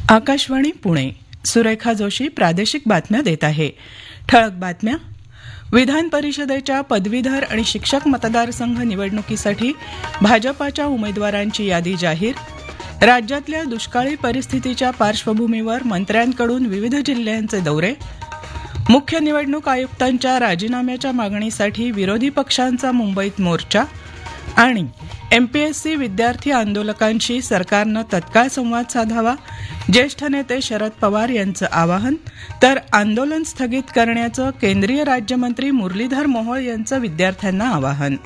आकाशवाणी पुणे. सुरेखा जोशी प्रादेशिक बातम्या देत आहे. ठळक बातम्या. विधान परिषदेच्या पदवीधर आणि शिक्षक मतदारसंघ निवडणुकीसाठी भाजपाच्या उमेदवारांची यादी जाहीर. राज्यातल्या दुष्काळी परिस्थितीच्या पार्श्वभूमीवर मंत्र्यांकडून विविध जिल्ह्यांचे दौरे. मुख्य निवडणूक आयुक्तांच्या राजीनाम्याच्या मागणीसाठी विरोधी पक्षांचा मुंबईत मोर्चा. आणि एमपीएससी विद्यार्थी आंदोलकांशी सरकारनं तत्काळ संवाद साधावा, ज्येष्ठ नेते शरद पवार यांचं आवाहन. तर आंदोलन स्थगित करण्याचं केंद्रीय राज्यमंत्री मुरलीधर मोहोळ यांचं विद्यार्थ्यांना आवाहन.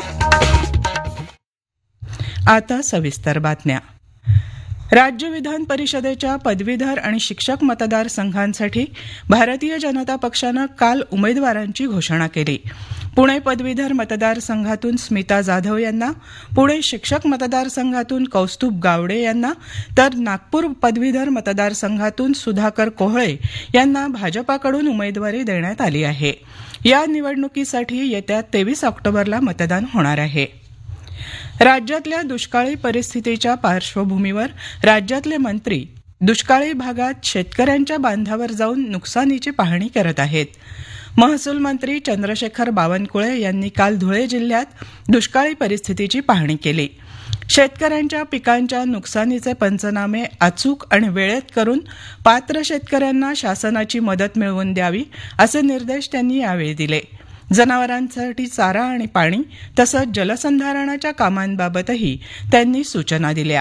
आता सविस्तर बातम्या. राज्य विधान परिषदेच्या पदवीधर आणि शिक्षक मतदारसंघांसाठी भारतीय जनता पक्षानं काल उमेदवारांची घोषणा केली. पुणे पदवीधर मतदारसंघातून स्मिता जाधव यांना, पुणे शिक्षक मतदारसंघातून कौस्तुभ गावडे यांना, तर नागपूर पदवीधर मतदारसंघातून सुधाकर कोहळे यांना भाजपाकडून उमेदवारी देण्यात आली आहे. या निवडणुकीसाठी येत्या 23 ऑक्टोबरला मतदान होणार आहे. राज्यातल्या दुष्काळी परिस्थितीच्या पार्श्वभूमीवर राज्यातले मंत्री दुष्काळी भागात शेतकऱ्यांच्या बांधावर जाऊन नुकसानीची पाहणी करत आहेत. महसूल मंत्री चंद्रशेखर बावनकुळे यांनी काल धुळे जिल्ह्यात दुष्काळी परिस्थितीची पाहणी केली. शेतकऱ्यांच्या पिकांच्या नुकसानीचे पंचनामे अचूक आणि वेळेत करून पात्र शेतकऱ्यांना शासनाची मदत मिळवून द्यावी, असे निर्देश त्यांनी यावेळी दिले. जनावरांसाठी चारा आणि पाणी तसंच जलसंधारणाच्या कामांबाबतही त्यांनी सूचना दिल्या.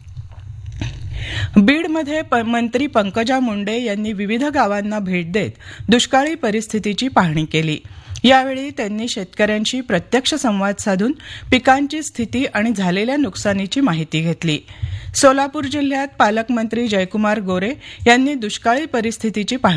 बीडमध्ये मंत्री पंकजा मुंडे यांनी विविध गावांना भेट देत दुष्काळी परिस्थितीची पाहणी केली. यावेळी त्यांनी शेतकऱ्यांशी प्रत्यक्ष संवाद साधून पिकांची स्थिती आणि झालेल्या नुकसानीची माहिती घेतली. सोलापूर जिल्ह्यात पालकमंत्री जयकुमार गोरे यांनी दुष्काळी परिस्थितीची पाहणी